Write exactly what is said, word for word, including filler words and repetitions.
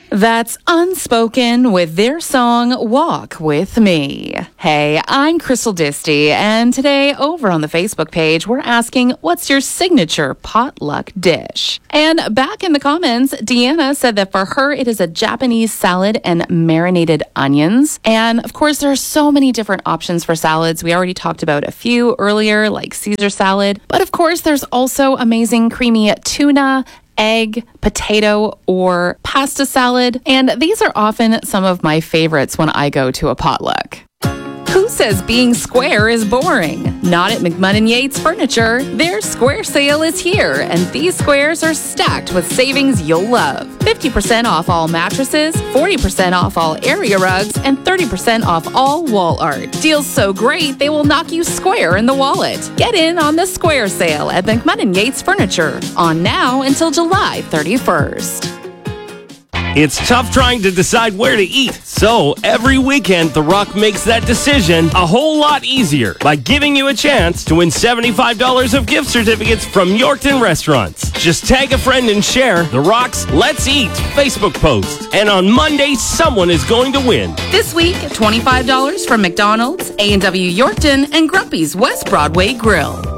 That's Unspoken with their song Walk With Me. Hey, I'm Crystal Disty, and today over on the Facebook page, we're asking, what's your signature potluck dish? And back in the comments, Deanna said that for her, it is a Japanese salad and marinated onions. And of course, there are so many different options for salads. We already talked about a few earlier, like Caesar salad. But of course, there's also amazing creamy tuna, egg, potato, or pasta salad. And these are often some of my favorites when I go to a potluck. Who says being square is boring? Not at McMunn and Yates Furniture. Their square sale is here, and these squares are stacked with savings you'll love. fifty percent off all mattresses, forty percent off all area rugs, and thirty percent off all wall art. Deals so great, they will knock you square in the wallet. Get in on the square sale at McMunn and Yates Furniture. On now until July thirty-first. It's tough trying to decide where to eat. So every weekend, The Rock makes that decision a whole lot easier by giving you a chance to win seventy-five dollars of gift certificates from Yorkton Restaurants. Just tag a friend and share The Rock's Let's Eat Facebook post. And on Monday, someone is going to win. This week, twenty-five dollars from McDonald's, A and W Yorkton, and Grumpy's West Broadway Grill.